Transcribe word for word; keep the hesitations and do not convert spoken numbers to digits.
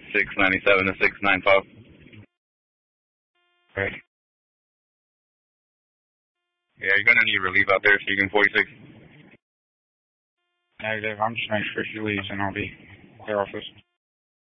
six ninety-seven to six ninety-five. Okay. Yeah, you're going to need relief out there, Seeking forty-six. Negative. I'm just making sure she leaves and I'll be clear off this.